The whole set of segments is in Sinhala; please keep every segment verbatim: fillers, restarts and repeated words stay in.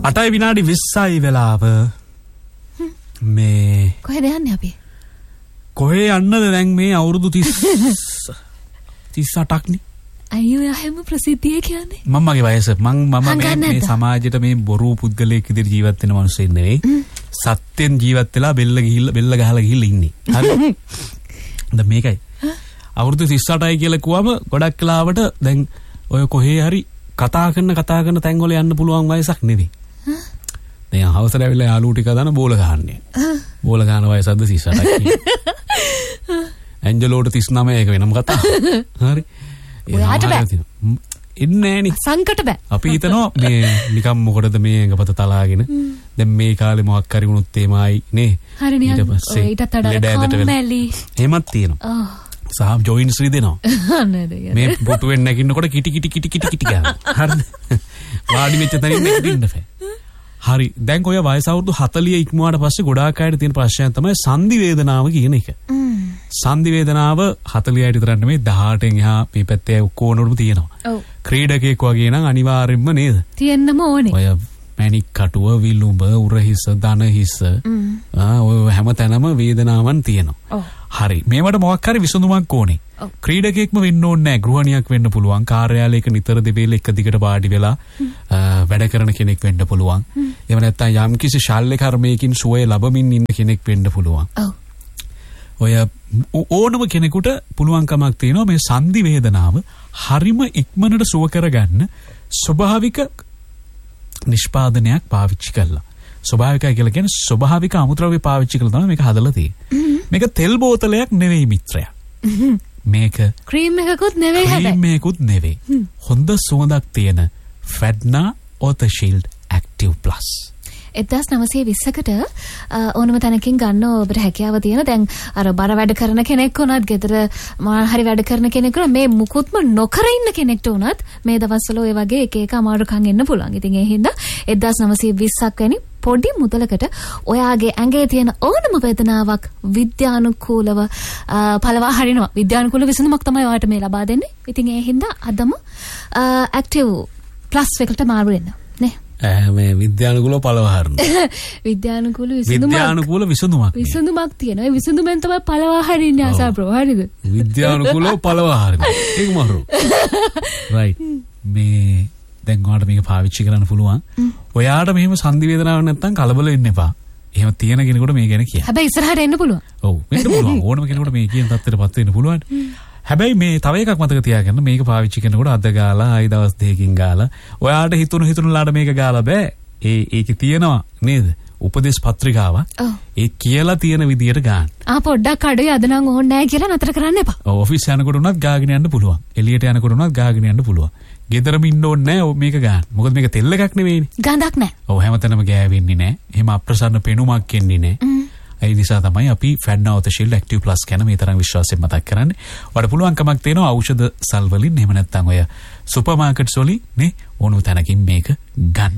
අටයි විනාඩි විස්සයි වෙලාව. මේ කොහෙද යන්නේ අපි? කොහේ යන්නද දැන් මේ අවුරුදු තිස් තිස් අටක් නේ. අයියෝ හැම ප්‍රසිද්ධිය කියන්නේ. මමගේ වයස මම මම මේ මේ සමාජයට මේ බොරු පුද්ගලයෙක් විදිහට ජීවත් වෙන මිනිස්සෙක් නෙවෙයි. සත්‍යෙන් ජීවත් වෙලා බෙල්ල ගිහිල්ලා බෙල්ල ගහලා ගිහිල්ලා ඉන්නේ. හරි. දැන් මේකයි. අවුරුදු තිස් අටයි කියලා කිව්වම ගොඩක් කාලවට දැන් ඔය කොහේ හරි කතා කරන කතා කරන තැන් වල යන්න පුළුවන් වයසක් නෙවෙයි. දැන් හවසට ඇවිල්ලා යාළුවෝ ටික දාන බෝල ගහන්නේ. බෝල ගහන වයසක්ද තිස් අටයි. ඇන්ජලෝට තිස් නවය එක වෙනම කතා. හරි. ඔයාට බෑ. ඉන්නේ නෑනේ. සංකට බෑ. අපි හිතනවා මේ නිකම් මොකටද මේ ඇඟපත තලාගෙන දැන් මේ කාලේ මොකක් හරි වුණොත් එමයි නේ. හරි නේ. ඊටත් වඩා කම්මැලි. එහෙමත් තියෙනවා. සහ ජොයින්ට්ස් රිදෙනවා. මේ පුටුවෙන් නැගින්නකොට කිටි කිටි කිටි කිටි කිටි ගන්නවා. හරිද? වාඩි වෙච්ච තැනින් නැගිටින්න බෑ. හරි. දැන් ඔය වයස අවුරුදු හතලිය ඉක්මුවාට පස්සේ ගොඩාක් අයට තියෙන ප්‍රශ්නයක් තමයි සංදි වේදනාව කියන එක. සංදි වේදනාව හතලියට විතරක් නෙමෙයි දහඅටෙන් එහා මේ පැත්තේ ඔක්කොනොරම තියෙනවා. ඔව්. ක්‍රීඩකයෙක් වගේ නම් අනිවාර්යෙන්ම නේද? තියෙන්නම ඕනේ. ඔය මැණික් කටුව, විලුඹ, උරහිස, දන හිස ආ ඔය හැමතැනම වේදනාවන් තියෙනවා. ඔව්. හරි. මේවට මොකක් හරි විසඳුමක් ඕනේ. ක්‍රීඩකයෙක්ම වෙන්න ඕනේ නැහැ. ගෘහණියක් වෙන්න පුළුවන්. කාර්යාලයක නිතර දෙවේල එක දිගට වාඩි වෙලා වැඩ කරන කෙනෙක් වෙන්න පුළුවන්. එහෙම නැත්නම් යම්කිසි ශල්‍ය කර්මයකින් සුවය ලැබමින් ඉන්න කෙනෙක් වෙන්න පුළුවන්. ඔව්. ඔය ඕනම කෙනෙකුට පුළුවන්කමක් තියෙනවා මේ සංදි වේදනාව හරිම ඉක්මනට සුව කරගන්න ස්වභාවික නිෂ්පාදනයක් පාවිච්චි කරලා. ස්වභාවිකයි කියලා කියන්නේ ස්වභාවික අමුද්‍රව්‍ය පාවිච්චි කරලා තමයි මේක හදලා තියෙන්නේ. මේක තෙල් බෝතලයක් නෙවෙයි මිත්‍රයා. මේක ක්‍රීම් එකකුත් නෙවෙයි හැබැයි. ක්‍රීම් එකකුත් නෙවෙයි. හොඳ සුවඳක් තියෙන ෆැඩ්නා Auto Shield Active Plus. එක්දාස් නවසිය විස්සකට ඕනම තැනකින් ගන්න ඔබට හැකියාව තියෙන දැන් අර බර වැඩ කරන කෙනෙක් වුණත් ගෙදර මොනවා හරි වැඩ කරන කෙනෙක් වුණත් මේ මුකුත්ම නොකර ඉන්න කෙනෙක්ට වුණත් මේ දවස්වල ඔය වගේ එක එක අමාරුකම් එන්න පුළුවන්. ඉතින් ඒ හින්දා එක්දාස් නවසිය විස්සක් වැනි පොඩි මුදලකට ඔයාගේ ඇඟේ තියෙන ඕනම වේදනාවක් විද්‍යානුකූලව පළවා හරිනවා. විද්‍යානුකූල විසඳුමක් තමයි ඔයාලට මේ ලබා දෙන්නේ. ඉතින් ඒ හින්දා අදම ඇක්ටිව් ප්ලස් එකට මාරු වෙන්න නේ. මේ විද්‍යානුකූලව පළවා හරිනවා. විද්‍යානුකූල විසඳුමක්. විද්‍යානුකූල විසඳුමක්. විසඳුමක් තියෙනවා. ඒ විසඳුමෙන් තමයි පළවා හරින්නේ ආසා බ්‍රෝ. හරිද? විද්‍යානුකූලව පළවා හරිනවා. ඒක මරු. රයිට්. මේ දැන් ඔයාලට මේක පාවිච්චි කරන්න පුළුවන්. ඔයාට මෙහෙම සංදි වේදනාවක් නැත්තම් කලබල වෙන්න එපා. එහෙම තියෙන කෙනෙකුට මේ ගැන කියන්න. හැබැයි ඉස්සරහට එන්න පුළුවන්. ඔව් වෙන්න පුළුවන්. ඕනම කෙනෙකුට මේ කියන තත්ත්වයටපත් වෙන්න පුළුවන්. හැබැයි මේ තව එකක් මතක තියාගන්න මේක පාවිච්චි කරනකොට අද ගාලා ආයි දවස් දෙකකින් ගාලා ඔයාට හිතුණු හිතුණුලාට මේක ගාලා බෑ. ඒ ඒකේ තියෙනවා නේද? උපදේශ පත්‍රිකාව. ඒ කියලා තියෙන විදියට ගන්න. ආ පොඩ්ඩක් අඩුයි අද නම් ඕනේ නැහැ කියලා නතර කරන්න එපා. ඔව් ඔෆිස් යනකොට උනත් ගාගෙන යන්න පුළුවන්. එළියට යනකොට උනත් ගාගෙන යන්න පුළුවන්. ගෙදරම ඉන්න ඕනේ නැහැ මේක ගන්න. මොකද මේක තෙල් එකක් නෙවෙයිනේ. ගඳක් නැහැ. ඔව් හැමතැනම ගෑවෙන්නේ නැහැ. එහෙම අප්‍රසන්න පෙනුමක් එන්නේ නැහැ. ඒ නිසා තමයි අපි ෆැඩ්නා Auto Shield Active Plus කියන මේ තරම් විශ්වාසයෙන් මතක් කරන්නේ. ඔයාලට පුළුවන්කමක් තියෙනවා ඖෂධ සල් වලින් එහෙම නැත්නම් ඔය සුපර් මාකට්ස් වලින් නේ ඕනම තැනකින් මේක ගන්න.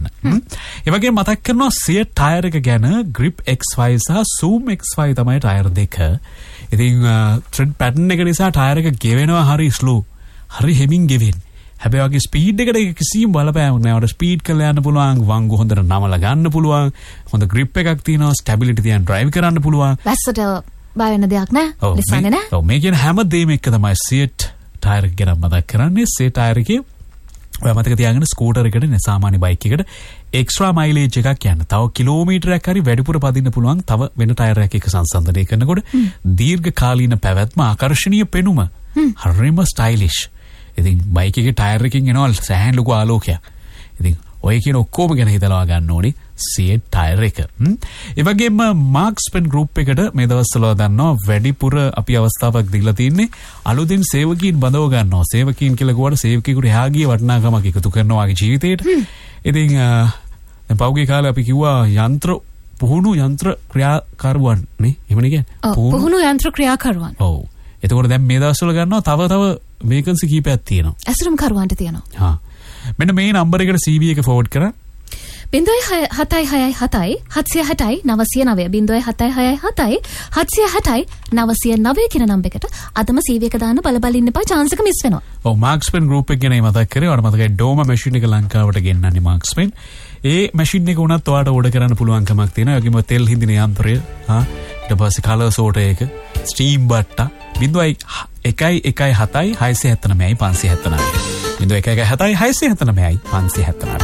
ඒ වගේම මතක් කරනවා Seat ටයර් එක ගැන Grip X five සහ Zoom X five තමයි ටයර් දෙක. ඉතින් ට්‍රෙඩ් පැටර්න් එක නිසා ටයර් එක ගෙවෙනවා හරි ස්ලෝ. හරි හෙමින් ගෙවෙන්නේ. හැබැයි වගේ ස්පීඩ් එකට ඒක කිසිම බලපෑමක් නැහැ. ඔයාලට ස්පීඩ් කරලා යන්න පුළුවන්, වංගු හොඳට නමලා ගන්න පුළුවන්, හොඳ grip එකක් තියෙනවා, ස්ටැබිලිටි තියන් drive කරන්න පුළුවන්. වැස්සට බය වෙන දෙයක් නැහැ. ලිස්සන්නේ නැහැ. ඔව් මේ කියන හැම දෙයක්ම එක තමයි Seat ටයර් එක ගැන මතක් කරන්නේ. Seat ටයර් එකේ ඔයා මතක තියාගන්න ස්කූටර් එකට නේ සාමාන්‍ය බයික් එකට එක්ස්ට්‍රා මයිලේජ් එකක් යන්න. තව කිලෝමීටරයක් හරි වැඩිපුර පදින්න පුළුවන් තව වෙන ටයර් එකක් එක්ක සංසන්දනය කරනකොට දීර්ඝ කාලීන පැවැත්ම ආකර්ෂණීය පෙනුම හරිම ස්ටයිලිෂ්. ඉතින් බයික් එකේ ටයර් එකකින් එනවා සෑහෙන ලොකු ආලෝකයක්. ඉතින් ඔය කියන ඔක්කොම ගැන හිතලා ගන්න ඕනේ Seat ටයර් එක. ඒ වගේම මාක්ස්පෙන් ගෲප් එකට මේ දවස්වල දන්නවා වැඩිපුර අපි අවස්ථාවක් දීලා තින්නේ අලුතින් සේවකීන් බඳව ගන්නවා. සේවකීන් කියලා කිව්වට සේවකයෙකුට එහා ගිය වටිනාකමක් එකතු කරනවා වගේ ජීවිතේට. ඉතින් දැන් පෞගේ කාලේ අපි කිව්වා යන්ත්‍ර පුහුණු යන්ත්‍ර ක්‍රියාකරුවන් නේ. එහෙමනේ කියන්නේ. පුහුණු යන්ත්‍ර ක්‍රියාකරුවන්. ඔව්. එතකොට දැන් මේ දවස්වල ගන්නවා තව තව වේකන්සි කීපයක් තියෙනවා. ඇසුරුම් කරුවන්ට තියෙනවා. හා. මෙන්න මේ නම්බර් එකට C V එක ෆෝවර්ඩ් කරා. බිංදුවයි හතයි හයයි හතයි හත්සිය හැටයි නවසිය නවය බිංදුවයි හතයි හයයි හතයි හත්සිය හැටයි නවසිය නවය කියන නම්බර් එකට අදම සීවී එක දාන්න බල බල ඉන්න එපා chance එක මිස් වෙනවා. ඔව් මාක්ස්පෙන් ගෲප් එක ගැන මතක් කරේ. ඔයාලට මතකයි ඩෝම මැෂින් එක ලංකාවට ගෙන්නන්නේ මාක්ස්පෙන්. ඒ මැෂින් එක උනත් ඔයාලට ඕඩර් කරන්න පුළුවන්කමක් තියෙනවා. ඒ වගේම තෙල් හිඳින යන්ත්‍රය හා ඊට පස්සේ කලර් සෝටර් එක ස්ටීම් බට්ටා බිංදුවයි එකයි එකයි හතයි හයසිය හැත්තෑ නවයයි පන්සිය හැත්තෑ නවය. බිංදුවයි එකයි එකයි හතයි හයසිය හැත්තෑ නවයයි පන්සිය හැත්තෑ නවය.